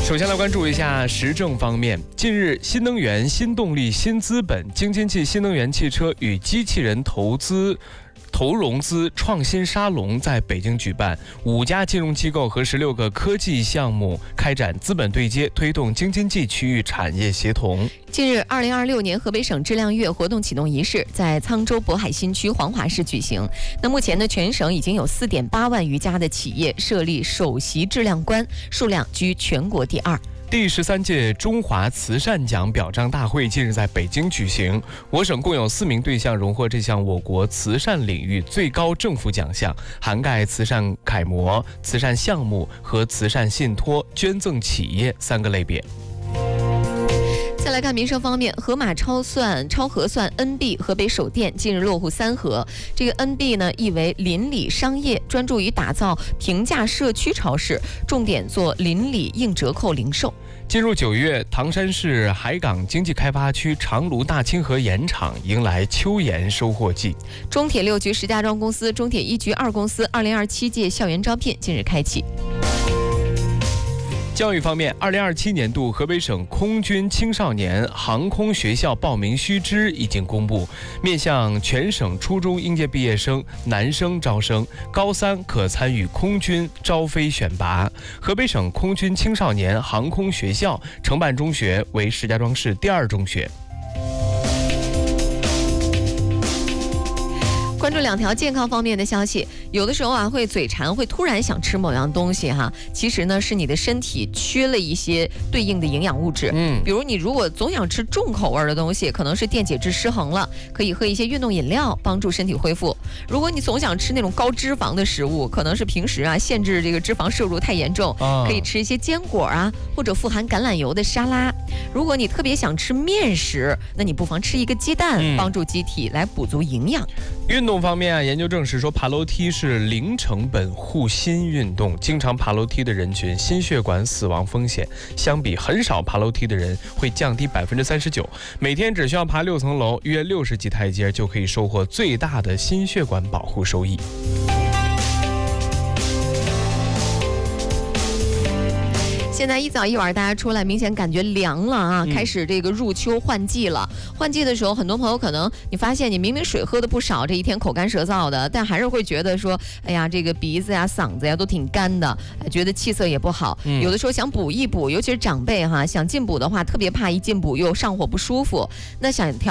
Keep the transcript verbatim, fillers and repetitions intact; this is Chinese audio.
首先来关注一下时政方面。近日，新能源、新动力、新资本、京津冀新能源汽车与机器人投资投融资创新沙龙在北京举办，五家金融机构和十六个科技项目开展资本对接，推动京津冀区域产业协同。 近日，二零二六年河北省质量月活动启动仪式在沧州渤海新区黄华市举行。那目前呢，全省已经有四点八万余家的企业设立首席质量官，数量居全国第二。 第十三届中华慈善奖表彰大会近日在北京举行，我省共有四名对象荣获这项我国慈善领域最高政府奖项，涵盖慈善楷模、慈善项目和慈善信托、捐赠企业三个类别。 再来看民生方面，盒马超算超核算 N B 河北首店近日落户三河。这个 N B 呢，意为邻里商业，专注于打造平价社区超市，重点做邻里硬折扣零售。 进入九月，唐山市海港经济开发区长芦大清河盐场迎来秋盐收获季。 中铁六局石家庄公司、中铁一局二公司二零二七届校园招聘近日开启。 教育方面，二零二七年度河北省空军青少年航空学校报名须知已经公布，面向全省初中应届毕业生男生招生，高三可参与空军招飞选拔。河北省空军青少年航空学校承办中学为石家庄市第二中学。 关注两条健康方面的消息，有的时候啊会嘴馋，会突然想吃某样东西哈，其实呢是你的身体缺了一些对应的营养物质。嗯，比如你如果总想吃重口味的东西，可能是电解质失衡了，可以喝一些运动饮料帮助身体恢复。如果你总想吃那种高脂肪的食物，可能是平时啊限制这个脂肪摄入太严重，啊、可以吃一些坚果啊或者富含橄榄油的沙拉。如果你特别想吃面食，那你不妨吃一个鸡蛋，嗯、帮助机体来补足营养。 运动方面啊，研究证实说，爬楼梯是零成本护心运动。经常爬楼梯的人群，心血管死亡风险相比很少爬楼梯的人会降低百分之三十九。每天只需要爬六层楼，约六十级台阶，就可以收获最大的心血管保护收益。 现在一早一晚大家出来，明显感觉凉了啊，开始这个入秋换季了。换季的时候，很多朋友可能你发现你明明水喝的不少，这一天口干舌燥的，但还是会觉得说，哎呀，这个鼻子呀、嗓子呀都挺干的，觉得气色也不好。嗯、有的时候想补一补，尤其是长辈哈，想进补的话，特别怕一进补又上火不舒服。那想调